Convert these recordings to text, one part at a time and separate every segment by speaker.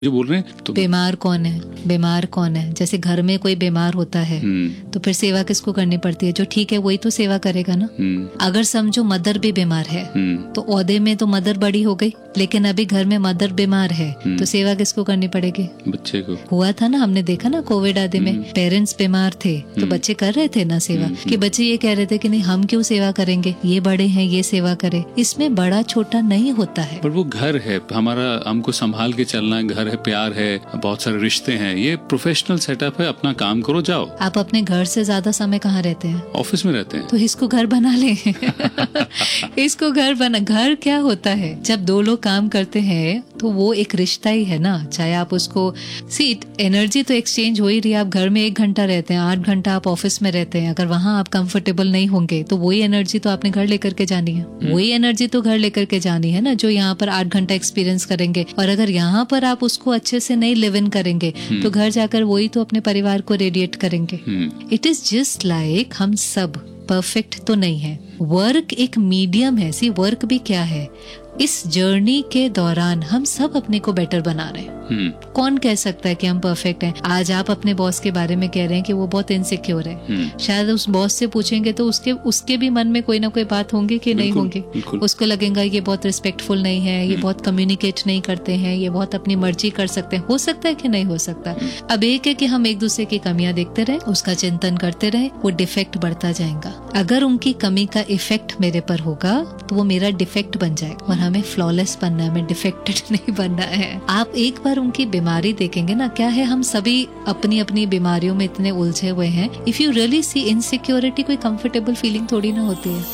Speaker 1: जो बोल रहे हैं तो
Speaker 2: बीमार कौन है, बीमार कौन है? जैसे घर में कोई बीमार होता है तो फिर सेवा किसको करनी पड़ती है? जो ठीक है वही तो सेवा करेगा ना। अगर समझो मदर भी बीमार है तो ओहदे में तो मदर बड़ी हो गई, लेकिन अभी घर में मदर बीमार है तो सेवा किसको करनी पड़ेगी?
Speaker 1: बच्चे को।
Speaker 2: हुआ था ना, हमने देखा ना कोविड आदि में पेरेंट्स बीमार थे तो बच्चे कर रहे थे ना सेवा, कि बच्चे ये कह रहे थे कि नहीं हम क्यों सेवा करेंगे, ये बड़े हैं ये सेवा करे। इसमें बड़ा छोटा नहीं होता है।
Speaker 1: पर वो घर है हमारा, हमको संभाल के चलना है, घर है, प्यार है, बहुत सारे रिश्ते हैं, ये प्रोफेशनल सेटअप है, अपना काम करो जाओ।
Speaker 2: आप अपने घर से ज्यादा समय कहाँ रहते हैं?
Speaker 1: ऑफिस में रहते हैं।
Speaker 2: तो इसको घर बना ले। इसको घर बना। घर क्या होता है? जब दो लोग काम करते हैं तो वो एक रिश्ता ही है ना। चाहे आप उसको सीट एनर्जी तो एक्सचेंज हो ही रही है। आप घर में 1 घंटा रहते हैं, 8 घंटा आप ऑफिस में रहते हैं। अगर वहाँ आप कंफर्टेबल नहीं होंगे तो वही एनर्जी तो आपने घर लेकर के जानी है। वही एनर्जी तो घर लेकर के जानी है ना, जो यहाँ पर 8 घंटा एक्सपीरियंस करेंगे। और अगर यहाँ पर आप उसको अच्छे से नहीं लिव इन करेंगे तो घर जाकर वही तो अपने परिवार को रेडिएट करेंगे। इट इज जस्ट लाइक हम सब परफेक्ट तो नहीं है। वर्क एक मीडियम है। सी वर्क भी क्या है, इस जर्नी के दौरान हम सब अपने को बेटर बना रहे हैं। कौन कह सकता है कि हम परफेक्ट हैं? आज आप अपने बॉस के बारे में कह रहे हैं कि वो बहुत इनसिक्योर है। शायद उस बॉस से पूछेंगे तो उसके भी मन में कोई ना कोई बात होंगी कि नहीं होंगी। उसको लगेगा ये बहुत रिस्पेक्टफुल नहीं है, ये बहुत कम्युनिकेट नहीं करते हैं, ये बहुत अपनी मर्जी कर सकते हैं। हो सकता है कि नहीं हो सकता। अब एक है कि हम एक दूसरे की कमियां देखते रहे, उसका चिंतन करते रहे, वो डिफेक्ट बढ़ता जाएगा। अगर उनकी कमी का इफेक्ट मेरे पर होगा तो वो मेरा डिफेक्ट बन जाएगा। और हमें फ्लॉलेस बनना है, हमें डिफेक्टेड नहीं बनना है। आप एक बार उनकी बीमारी देखेंगे ना, क्या है हम सभी अपनी अपनी बीमारियों में इतने उलझे हुए हैं। If you really see insecurity कोई कंफर्टेबल फीलिंग थोड़ी ना होती है।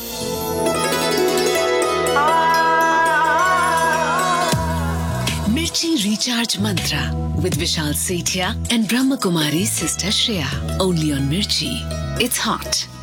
Speaker 3: मिर्ची recharge Mantra with Vishal Sethia and Brahma Kumari sister Shreya, only on मिर्ची। It's hot.